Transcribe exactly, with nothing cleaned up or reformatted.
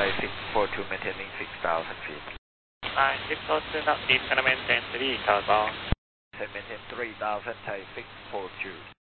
six four two maintaining six thousand feet. Nine six four two not deep, gonna maintain three thousand. Maintain three thousand, Thai six four two.